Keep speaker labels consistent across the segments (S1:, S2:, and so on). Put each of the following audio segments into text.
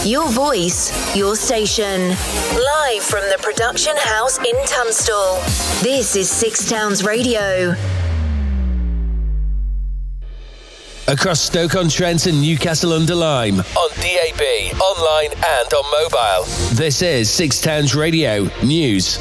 S1: Your voice, your station. Live from the production house in Tunstall. This is Six Towns Radio.
S2: Across Stoke-on-Trent and Newcastle-under-Lyme, on DAB, online and on mobile. This is Six Towns Radio News.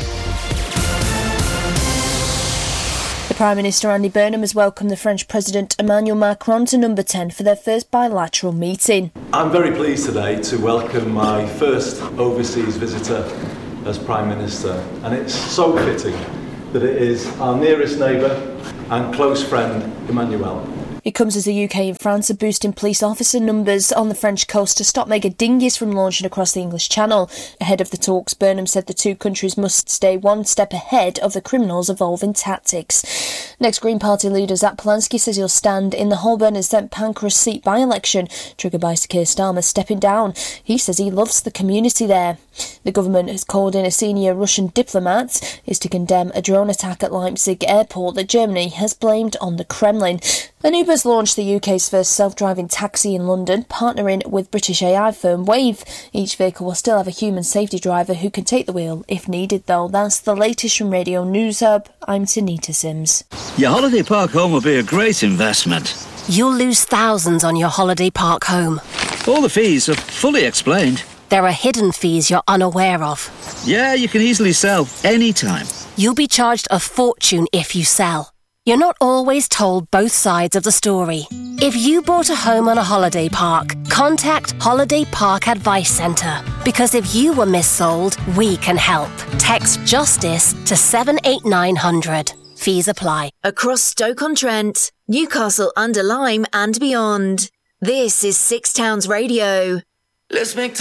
S3: Prime Minister Andy Burnham has welcomed the French President Emmanuel Macron to Number 10 for their first bilateral meeting.
S4: I'm very pleased today to welcome my first overseas visitor as Prime Minister, and it's so fitting that it is our nearest neighbour and close friend, Emmanuel.
S3: It comes as the UK and France are boosting police officer numbers on the French coast to stop mega dinghies from launching across the English Channel. Ahead of the talks, Burnham said the two countries must stay one step ahead of the criminals' evolving tactics. Next, Green Party leader Zach Polanski says he'll stand in the Holborn and St Pancras seat by-election, triggered by Sir Keir Starmer stepping down. He says he loves the community there. The government has called in a senior Russian diplomat is to condemn a drone attack at Leipzig airport that Germany has blamed on the Kremlin. And Uber's launched the UK's first self-driving taxi in London, partnering with British AI firm Wave. Each vehicle will still have a human safety driver who can take the wheel if needed, though. That's the latest from Radio News Hub. I'm Tanita Sims.
S5: Your holiday park home will be a great investment.
S6: You'll lose thousands on your holiday park home.
S5: All the fees are fully explained.
S6: There are hidden fees you're unaware of.
S5: Yeah, you can easily sell anytime.
S6: You'll be charged a fortune if you sell. You're not always told both sides of the story. If you bought a home on a holiday park, contact Holiday Park Advice Centre. Because if you were missold, we can help. Text JUSTICE to 78900. Fees apply.
S1: Across Stoke-on-Trent, Newcastle-under-Lyme and beyond. This is Six Towns Radio.
S7: Let's make